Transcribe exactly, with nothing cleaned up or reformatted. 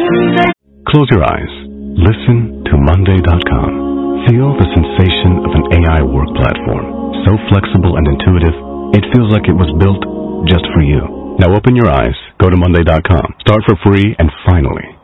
Close your eyes. Listen to Monday dot com. Feel the sensation of an A I work platform. So flexible and intuitive, it feels like it was built just for you. Now open your eyes, go to Monday dot com, start for free, and finally,